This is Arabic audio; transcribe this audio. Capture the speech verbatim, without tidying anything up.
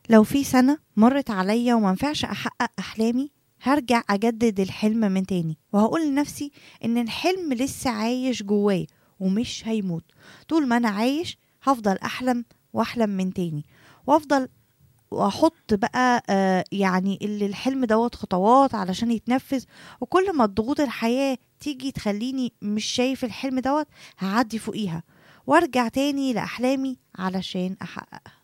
لو في سنة مرت عليا ومنفعش أحقق أحلامي، هرجع أجدد الحلم من تاني وهقول لنفسي إن الحلم لسه عايش جوايا ومش هيموت. طول ما أنا عايش هفضل أحلم وأحلم من تاني، وأفضل واحط بقى آه يعني اللي الحلم دوت خطوات علشان يتنفذ. وكل ما الضغوط الحياة تيجي تخليني مش شايف الحلم دوت، هعدي فوقيها وارجع تاني لأحلامي علشان أحققها.